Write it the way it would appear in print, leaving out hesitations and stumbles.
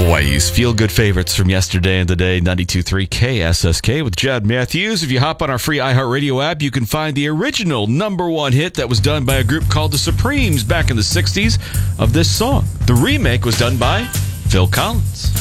Hawaii's feel-good favorites from yesterday and today, 92.3 KSSK with Jad Matthews. If you hop on our free iHeartRadio app, you can find the original number one hit that was done by a group called the Supremes back in the 60s of this song. The remake was done by Phil Collins.